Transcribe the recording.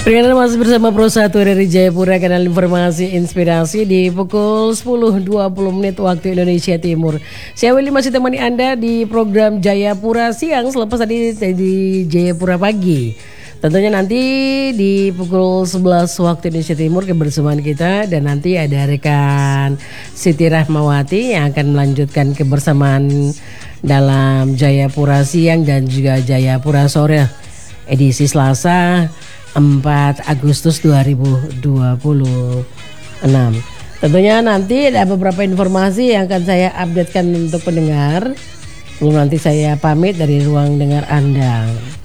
Perkenalkan masih bersama Pro 1 dari Jayapura, kanal informasi inspirasi di pukul 10.20 waktu Indonesia Timur. Saya Willy masih temani Anda di program Jayapura siang selepas tadi di Jayapura pagi. Tentunya nanti di pukul 11 waktu Indonesia Timur kebersamaan kita, dan nanti ada rekan Siti Rahmawati yang akan melanjutkan kebersamaan dalam Jayapura siang dan juga Jayapura sore edisi Selasa 4 Agustus 2026. Tentunya nanti ada beberapa informasi yang akan saya updatekan untuk pendengar. Sebelum nanti saya pamit dari ruang dengar Anda.